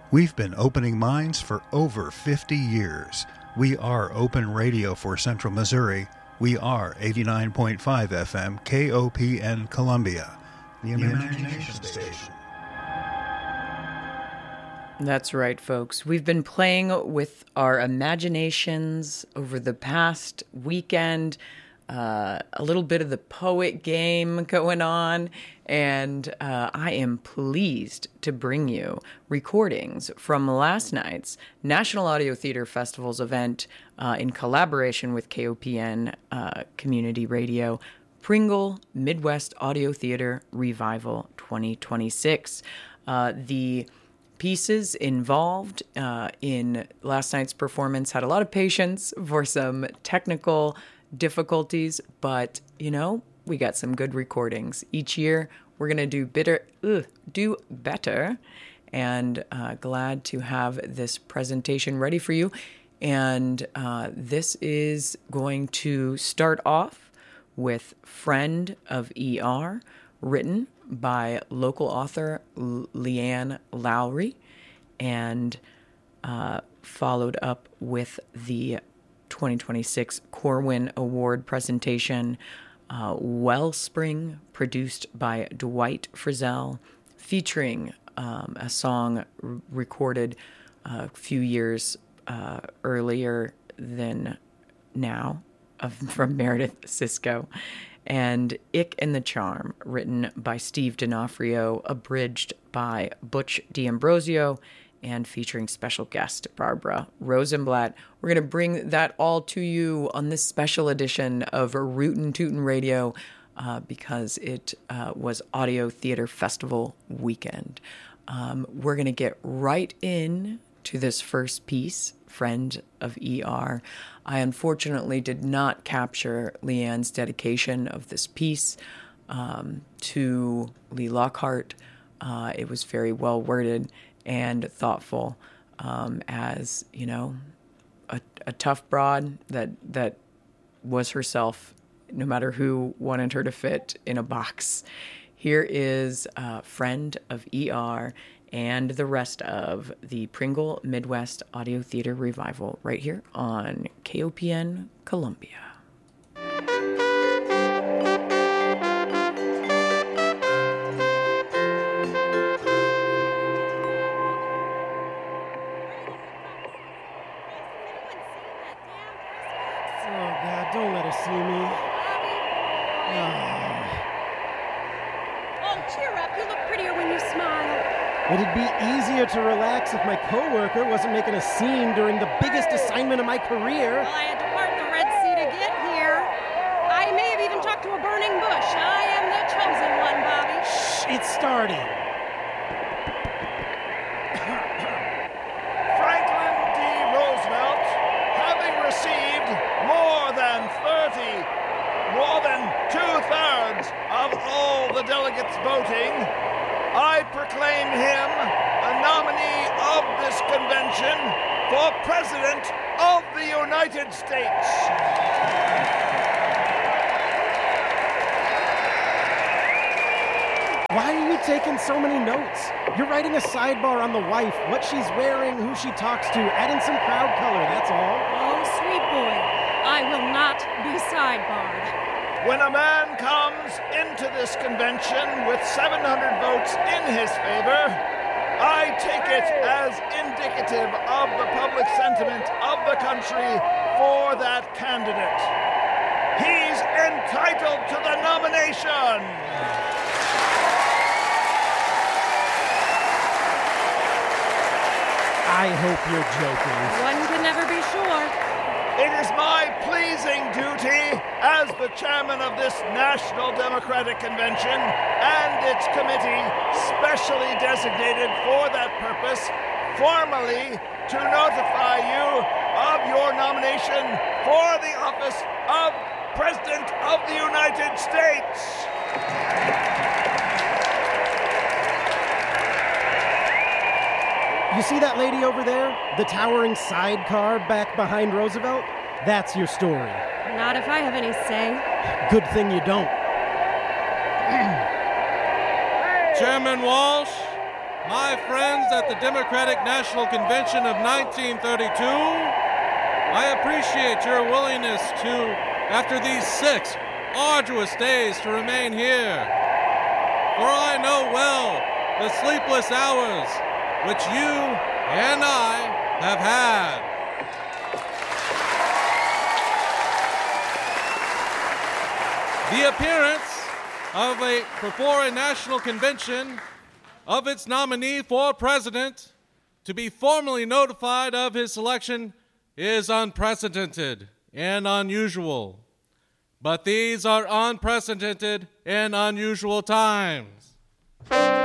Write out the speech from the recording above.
We've been opening minds for over 50 years. We are open radio for Central Missouri. We are 89.5 FM KOPN Columbia, the Imagination Station. That's right, folks. We've been playing with our imaginations over the past weekend. A little bit of the poet game going on, and I am pleased to bring you recordings from last night's National Audio Theater Festival's event in collaboration with KOPN Community Radio, Pringle Midwest Audio Theater Revival 2026. The pieces involved in last night's performance had a lot of patience for some technical difficulties, but we got some good recordings. Each year we're going to do better, and glad to have this presentation ready for you. And this is going to start off with Friend of ER, written by local author Leanne Lowry, and followed up with the 2026 Corwin Award presentation, Wellspring, produced by Dwight Frizzell, featuring a song recorded a few years earlier than now from Meredith Sisko, and Ick and the Charm, written by Steve D'Onofrio, abridged by Butch D'Ambrosio, and featuring special guest Barbara Rosenblatt. We're going to bring that all to you on this special edition of Rootin' Tootin' Radio because it was Audio Theater Festival weekend. We're going to get right in to this first piece, Friend of ER. I unfortunately did not capture Leanne's dedication of this piece to Lee Lockhart. It was very well worded and thoughtful, as a tough broad that was herself, no matter who wanted her to fit in a box. Here is Friend of ER and the rest of the Pringle Midwest Audio Theater Revival right here on KOPN Columbia. Don't let her see me. Oh, cheer up. You look prettier when you smile. It'd be easier to relax if my coworker wasn't making a scene during the biggest assignment of my career. Well, I had to part the Red Sea to get here. I may have even talked to a burning bush. I am the chosen one, Bobby. Shh, it's starting. Franklin D. Roosevelt, having received more than two-thirds of all the delegates voting, I proclaim him a nominee of this convention for President of the United States. Why are you taking so many notes? You're writing a sidebar on the wife, what she's wearing, who she talks to, adding some crowd color, that's all. Oh, sweet boy, I will not be sidebarred. When a man comes into this convention with 700 votes in his favor, I take it as indicative of the public sentiment of the country for that candidate. He's entitled to the nomination. I hope you're joking. One can never be sure. It is my pleasing duty as the chairman of this National Democratic Convention and its committee specially designated for that purpose, formally to notify you of your nomination for the office of President of the United States. You see that lady over there? The towering sidecar back behind Roosevelt? That's your story. Not if I have any say. Good thing you don't. Chairman Walsh, my friends at the Democratic National Convention of 1932, I appreciate your willingness to, after these 6 arduous days, to remain here. For I know well the sleepless hours which you and I have had. The appearance before a national convention of its nominee for president to be formally notified of his selection is unprecedented and unusual. But these are unprecedented and unusual times.